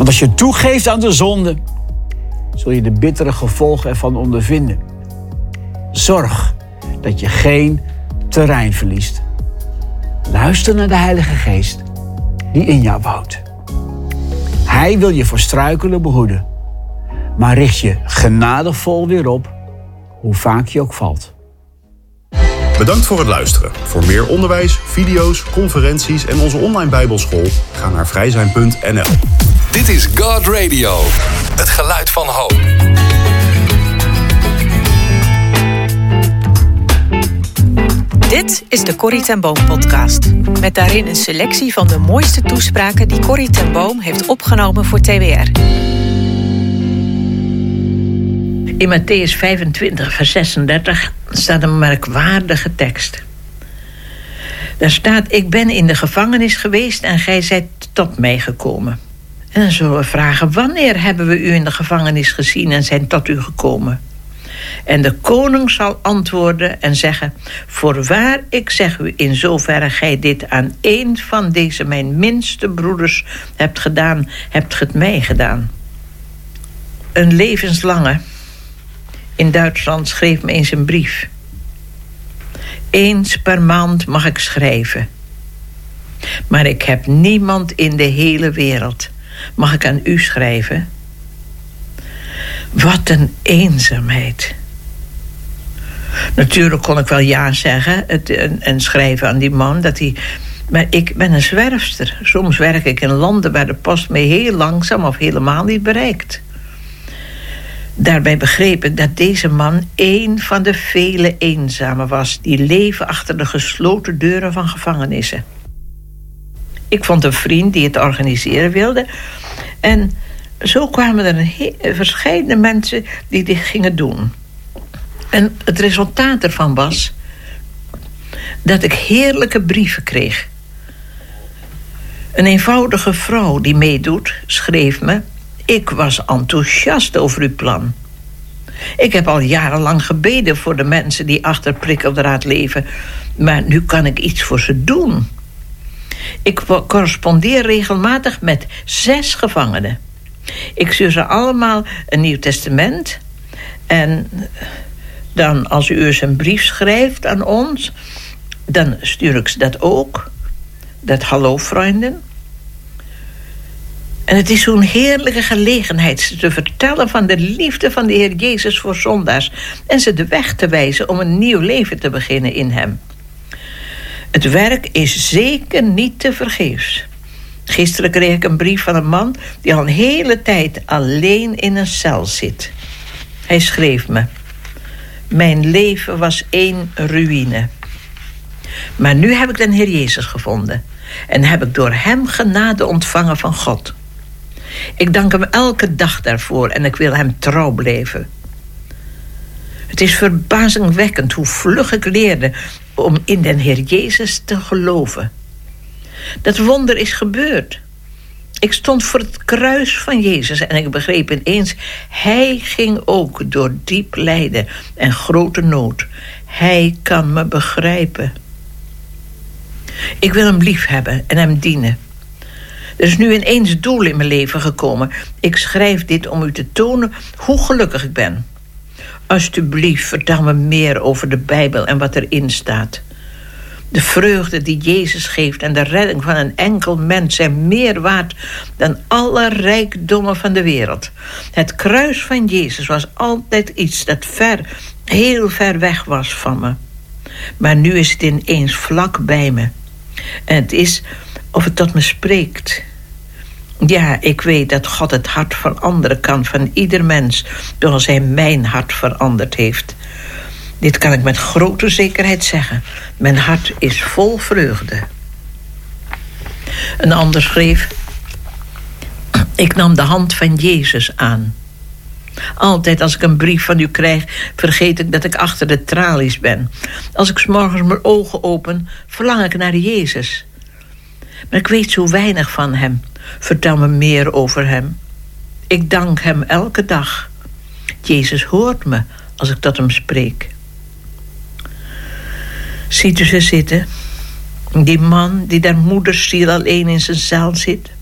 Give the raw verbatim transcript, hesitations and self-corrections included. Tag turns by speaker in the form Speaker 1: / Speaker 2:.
Speaker 1: Want als je toegeeft aan de zonde, zul je de bittere gevolgen ervan ondervinden. Zorg dat je geen terrein verliest. Luister naar de Heilige Geest die in jou woont. Hij wil je voor struikelen behoeden. Maar richt je genadevol weer op, hoe vaak je ook valt.
Speaker 2: Bedankt voor het luisteren. Voor meer onderwijs, video's, conferenties en onze online bijbelschool ga naar vrijzijn punt n l.
Speaker 3: Dit is God Radio, het geluid van hoop.
Speaker 4: Dit is de Corrie ten Boom podcast. Met daarin een selectie van de mooiste toespraken die Corrie ten Boom heeft opgenomen voor T W R.
Speaker 5: In Mattheüs vijfentwintig, vers zesendertig staat een merkwaardige tekst. Daar staat: ik ben in de gevangenis geweest en gij zijt tot mij gekomen. En dan zullen we vragen: wanneer hebben we u in de gevangenis gezien en zijn tot u gekomen? En de koning zal antwoorden en zeggen: voorwaar, ik zeg u, in zoverre gij dit aan één van deze mijn minste broeders hebt gedaan, hebt ge het mij gedaan. Een levenslange in Duitsland schreef me eens een brief. Eens per maand mag ik schrijven. Maar ik heb niemand in de hele wereld. Mag ik aan u schrijven? Wat een eenzaamheid. Natuurlijk kon ik wel ja zeggen het, en, en schrijven aan die man. Dat hij, maar ik ben een zwerfster. Soms werk ik in landen waar de post mij heel langzaam of helemaal niet bereikt. Daarbij begreep ik dat deze man één van de vele eenzamen was die leven achter de gesloten deuren van gevangenissen. Ik vond een vriend die het organiseren wilde. En zo kwamen er een he- verschillende mensen die dit gingen doen. En het resultaat ervan was dat ik heerlijke brieven kreeg. Een eenvoudige vrouw die meedoet schreef me: ik was enthousiast over uw plan. Ik heb al jarenlang gebeden voor de mensen die achter prikkeldraad leven, maar nu kan ik iets voor ze doen. Ik correspondeer regelmatig met zes gevangenen. Ik stuur ze allemaal een Nieuw Testament. En dan, als u eens een brief schrijft aan ons, dan stuur ik ze dat ook. Dat hallo, vrienden. En het is zo'n heerlijke gelegenheid te vertellen van de liefde van de Heer Jezus voor zondaars en ze de weg te wijzen om een nieuw leven te beginnen in hem. Het werk is zeker niet te vergeefs. Gisteren kreeg ik een brief van een man die al een hele tijd alleen in een cel zit. Hij schreef me: mijn leven was één ruïne. Maar nu heb ik de Heer Jezus gevonden en heb ik door hem genade ontvangen van God. Ik dank hem elke dag daarvoor en ik wil hem trouw blijven. Het is verbazingwekkend hoe vlug ik leerde om in de Heer Jezus te geloven. Dat wonder is gebeurd. Ik stond voor het kruis van Jezus en ik begreep ineens: hij ging ook door diep lijden en grote nood. Hij kan me begrijpen. Ik wil hem lief hebben en hem dienen. Er is nu ineens doel in mijn leven gekomen. Ik schrijf dit om u te tonen hoe gelukkig ik ben. Alsjeblieft, vertel me meer over de Bijbel en wat erin staat. De vreugde die Jezus geeft en de redding van een enkel mens zijn meer waard dan alle rijkdommen van de wereld. Het kruis van Jezus was altijd iets dat ver, heel ver weg was van me. Maar nu is het ineens vlak bij me. En het is of het tot me spreekt. Ja, ik weet dat God het hart veranderen kan van ieder mens, zoals hij mijn hart veranderd heeft. Dit kan ik met grote zekerheid zeggen. Mijn hart is vol vreugde. Een ander schreef: ik nam de hand van Jezus aan. Altijd als ik een brief van u krijg, vergeet ik dat ik achter de tralies ben. Als ik 's morgens mijn ogen open, verlang ik naar Jezus. Maar ik weet zo weinig van hem. Vertel me meer over hem. Ik dank hem elke dag. Jezus hoort me als ik tot hem spreek. Ziet u ze zitten? Die man die daar moedersziel alleen in zijn cel zit.